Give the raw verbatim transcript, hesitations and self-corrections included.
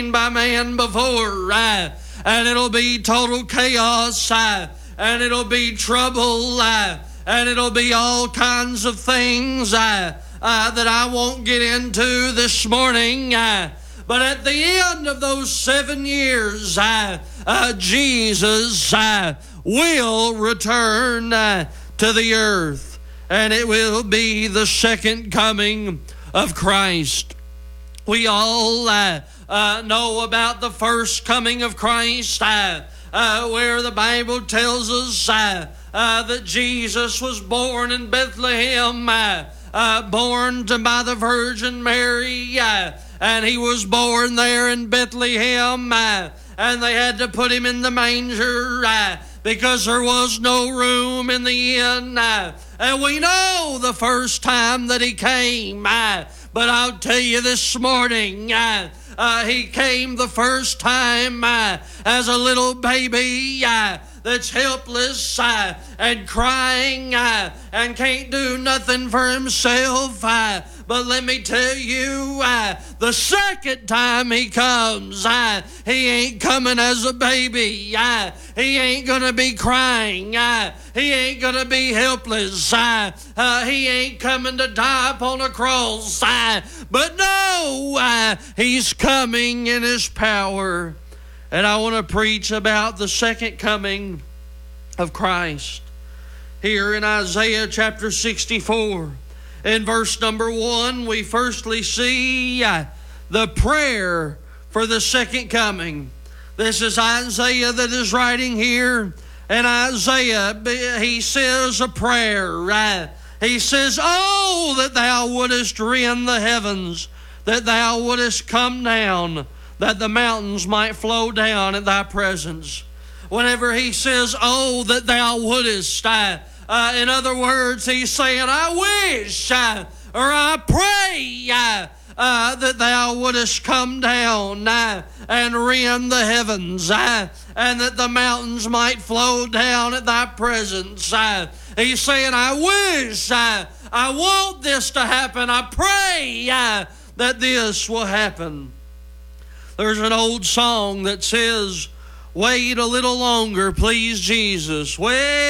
by man before, uh, and it'll be total chaos, uh, and it'll be trouble, uh, and it'll be all kinds of things uh, uh, that I won't get into this morning. Uh, but at the end of those seven years, uh, uh, Jesus uh, will return uh, to the earth, and it will be the second coming of Christ. We all uh, uh, know about the first coming of Christ, uh, uh, where the Bible tells us uh, uh, that Jesus was born in Bethlehem, uh, uh, born to, by the Virgin Mary, uh, and he was born there in Bethlehem, uh, and they had to put him in the manger uh, because there was no room in the inn. Uh, and we know the first time that he came, uh, but I'll tell you this morning, uh, uh, he came the first time uh, as a little baby uh, that's helpless uh, and crying uh, and can't do nothing for himself. Uh, but let me tell you, uh, the second time he comes, uh, he ain't coming as a baby. Uh, he ain't going to be crying. Uh, he ain't going to be helpless. Uh, uh, he ain't coming to die upon a cross. Uh, but no, uh, he's coming in his power. And I want to preach about the second coming of Christ. Here in Isaiah chapter sixty-four, in verse number one, we firstly see uh, the prayer for the second coming. This is Isaiah that is writing here. And Isaiah, he says a prayer. Uh, he says, "Oh, that thou wouldest rend the heavens, that thou wouldest come down, that the mountains might flow down at thy presence." Whenever he says, "Oh, that thou wouldest," uh, uh, in other words, he's saying, I wish uh, or I pray uh, uh, that thou wouldest come down uh, and rend the heavens, uh, and that the mountains might flow down at thy presence. Uh, he's saying, I wish, uh, I want this to happen. I pray uh, that this will happen. There's an old song that says, "Wait a little longer, please Jesus. Wait